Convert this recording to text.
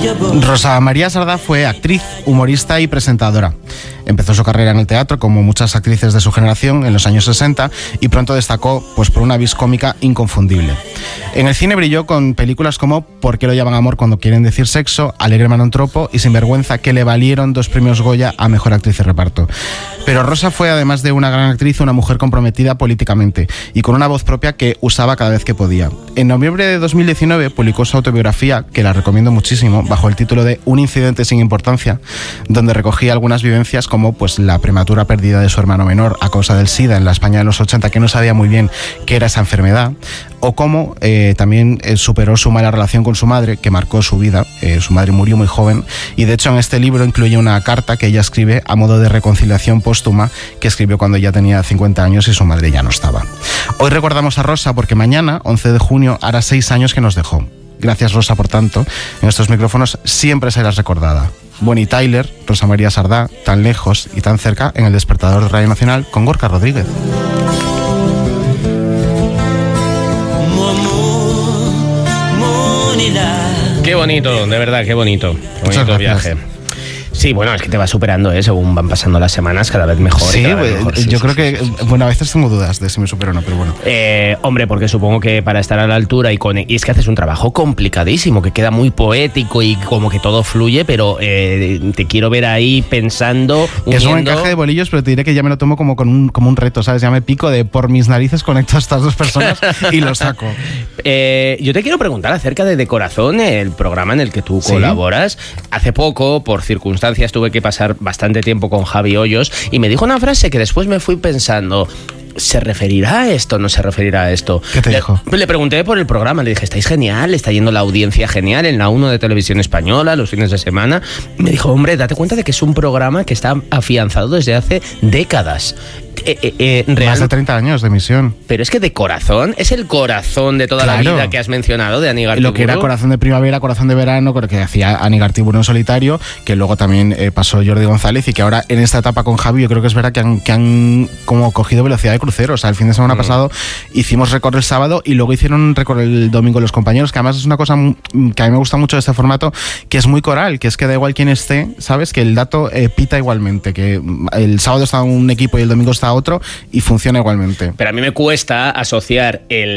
Rosa María Sardá fue actriz, humorista y presentadora. Empezó su carrera en el teatro, como muchas actrices de su generación, en los años 60, y pronto destacó pues, por una vis cómica inconfundible. En el cine brilló con películas como ¿Por qué lo llaman amor cuando quieren decir sexo?, Alegre Manontropo y Sinvergüenza, que le valieron 2 premios Goya a Mejor Actriz de Reparto. Pero Rosa fue, además de una gran actriz, una mujer comprometida políticamente y con una voz propia que usaba cada vez que podía. En noviembre de 2019 publicó su autobiografía, que la recomiendo muchísimo, bajo el título de Un incidente sin importancia, donde recogía algunas vivencias como pues, la prematura pérdida de su hermano menor a causa del SIDA en la España de los 80, que no sabía muy bien qué era esa enfermedad, o cómo también superó su mala relación con su madre, que marcó su vida. Su madre murió muy joven, y de hecho en este libro incluye una carta que ella escribe a modo de reconciliación póstuma, que escribió cuando ya tenía 50 años y su madre ya no estaba. Hoy recordamos a Rosa porque mañana, 11 de junio, hará 6 años que nos dejó. Gracias, Rosa, por tanto. En estos micrófonos siempre serás recordada. Bonnie Tyler, Rosa María Sardá, tan lejos y tan cerca, en El Despertador de Radio Nacional con Gorka Rodríguez. Qué bonito, de verdad, qué bonito. Qué bonito viaje. Sí, bueno, es que te va superando, según van pasando las semanas, cada vez mejor. Sí, mejor. Yo creo que, bueno, a veces tengo dudas de si me supero o no, pero bueno. Hombre, porque supongo que para estar a la altura y es que haces un trabajo complicadísimo, que queda muy poético y como que todo fluye, pero te quiero ver ahí pensando, es un encaje de bolillos, pero te diré que ya me lo tomo como un reto, ¿sabes? Ya me pico de por mis narices conecto a estas 2 personas y lo saco. Yo te quiero preguntar acerca de Corazón, el programa en el que tú colaboras. Hace poco, por circunstancias, tuve que pasar bastante tiempo con Javi Hoyos y me dijo una frase que después me fui pensando: ¿se referirá a esto o no se referirá a esto? ¿Qué te dijo? Le pregunté por el programa, le dije, estáis genial, está yendo la audiencia genial en la 1 de Televisión Española los fines de semana. Me dijo, hombre, date cuenta de que es un programa que está afianzado desde hace décadas. Más de 30 años de emisión. Pero es que de Corazón es el corazón de toda la vida que has mencionado de Anígar Tiburu. Lo que era Corazón de Primavera, Corazón de Verano, que hacía Anígar Tiburu en solitario, que luego también pasó Jordi González, y que ahora en esta etapa con Javi yo creo que es verdad que han como cogido velocidad de crucero. O sea, el fin de semana pasado hicimos récord el sábado y luego hicieron récord el domingo los compañeros, que además es una cosa que a mí me gusta mucho de este formato, que es muy coral, que es que da igual quién esté, ¿sabes? Que el dato pita igualmente, que el sábado está un equipo y el domingo está otro y funciona igualmente. Pero a mí me cuesta asociar